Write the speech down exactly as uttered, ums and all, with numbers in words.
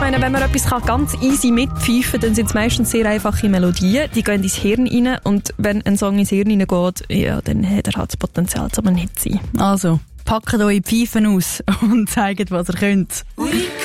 meine, wenn man etwas kann, ganz easy mitpfeifen kann, dann sind es meistens sehr einfache Melodien. Die gehen ins Hirn rein und wenn ein Song ins Hirn reingeht, ja, dann hat er halt das Potenzial, um ein Hit zu sein. Also, packt eure Pfeifen aus und zeigt, was ihr könnt.